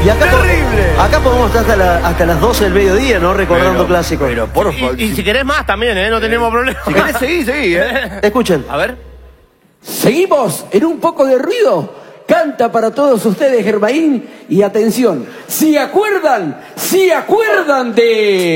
Y acá ¡Terrible! Acá podemos estar hasta las 12 del mediodía, ¿no? Recordando clásicos. Pero, por favor. Y si querés más también, no tenemos problema. Si querés, seguí, Escuchen. A ver. Seguimos en un poco de ruido. Canta para todos ustedes, Germain. Y atención, si acuerdan de...